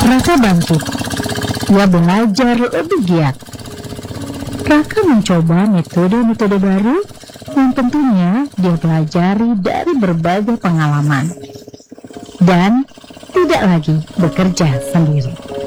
Raka bangkit. Ia belajar lebih giat. Raka mencoba metode-metode baru yang tentunya dia pelajari dari berbagai pengalaman. Dan tidak lagi bekerja sendiri.